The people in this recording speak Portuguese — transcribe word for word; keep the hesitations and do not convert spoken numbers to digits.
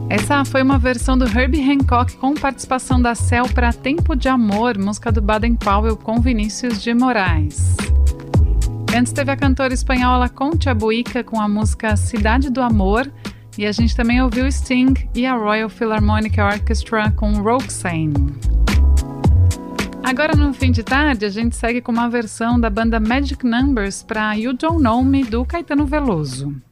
Essa foi uma versão do Herbie Hancock com participação da Cel para Tempo de Amor, música do Baden Powell com Vinícius de Moraes. Antes teve a cantora espanhola Concha Buica com a música Cidade do Amor, e a gente também ouviu Sting e a Royal Philharmonic Orchestra com Roxanne. Agora no fim de tarde a gente segue com uma versão da banda Magic Numbers para You Don't Know Me do Caetano Veloso.